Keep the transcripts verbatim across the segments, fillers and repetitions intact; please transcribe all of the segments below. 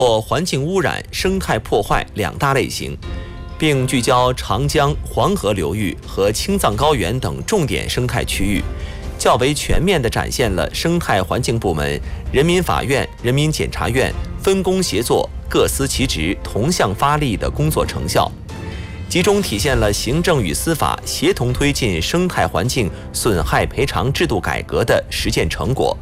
或环境污染、生态破坏两大类型，并聚焦长江、黄河流域和青藏高原等重点生态区域，较为全面地展现了生态环境部门、人民法院、人民检察院分工协作、各司其职、同向发力的工作成效，集中体现了行政与司法协同推进生态环境损害赔偿制度改革的实践成果。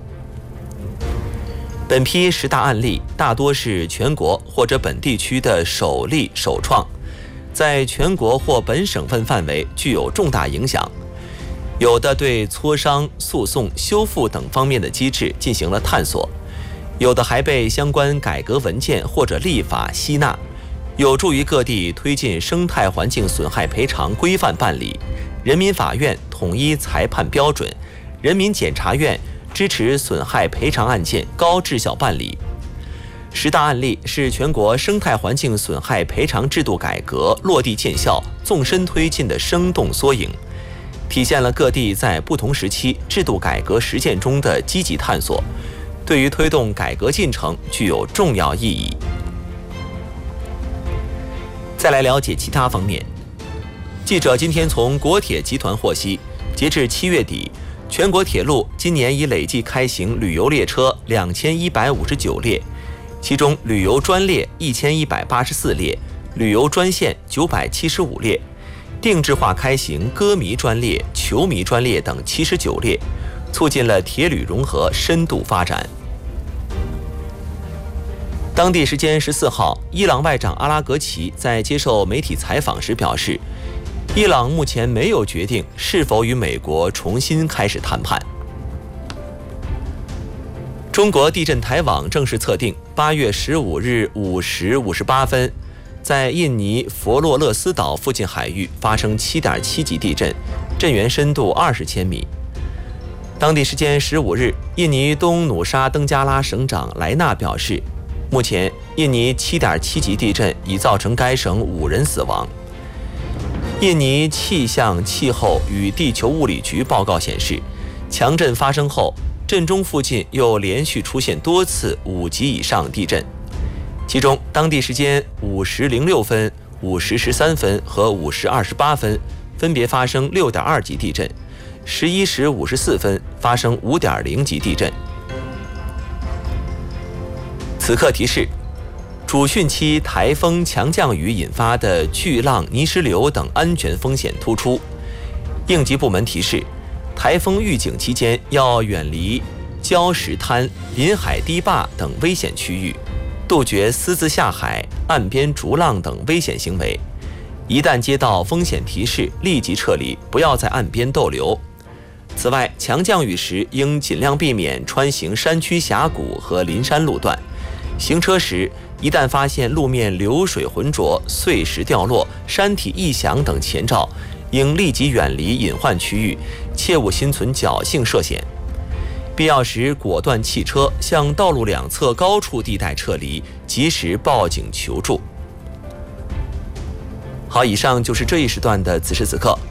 本批十大案例大多是全国或者本地区的首例首创，在全国或本省份范围具有重大影响，有的对磋商、诉讼、修复等方面的机制进行了探索，有的还被相关改革文件或者立法吸纳，有助于各地推进生态环境损害赔偿规范办理，人民法院统一裁判标准，人民检察院支持损害赔偿案件高质效办理。十大案例是全国生态环境损害赔偿制度改革落地见效、纵深推进的生动缩影，体现了各地在不同时期制度改革实践中的积极探索，对于推动改革进程具有重要意义。再来了解其他方面，记者今天从国铁集团获悉，截至七月底，全国铁路今年已累计开行旅游列车两千一百五十九列，其中旅游专列一千一百八十四列，旅游专线九百七十五列，定制化开行歌迷专列、球迷专列等七十九列，促进了铁旅融合深度发展。当地时间十四号，伊朗外长阿拉格齐在接受媒体采访时表示，伊朗目前没有决定是否与美国重新开始谈判。中国地震台网正式测定，八月十五日五时五十八分，在印尼佛罗勒斯岛附近海域发生 七点七 级地震，震源深度二十千米。当地时间十五日，印尼东努沙登加拉省长莱纳表示，目前印尼 七点七 级地震已造成该省五人死亡。印尼气象气候与地球物理局报告显示，强震发生后，震中附近又连续出现多次五级以上地震，其中当地时间五时零六分、五时十三分和五时二十八分分别发生 六点二 级地震，十一时五十四分发生 五点零 级地震。此刻提示，主汛期台风强降雨引发的巨浪、泥石流等安全风险突出。应急部门提示，台风预警期间要远离礁石滩、临海堤坝等危险区域，杜绝私自下海、岸边逐浪等危险行为。一旦接到风险提示，立即撤离，不要在岸边逗留。此外，强降雨时应尽量避免穿行山区峡谷和林山路段。行车时，一旦发现路面流水浑浊、碎石掉落、山体异响等前兆，应立即远离隐患区域，切勿心存侥幸涉险。必要时果断弃车，向道路两侧高处地带撤离，及时报警求助。好，以上就是这一时段的此时此刻。